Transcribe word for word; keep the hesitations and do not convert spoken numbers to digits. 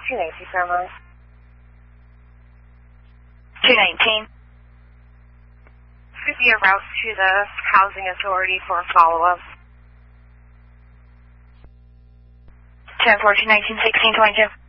two nineteen Fairmont. two nineteen. Could be a route to the housing authority for a follow-up. ten four two nineteen sixteen twenty-two.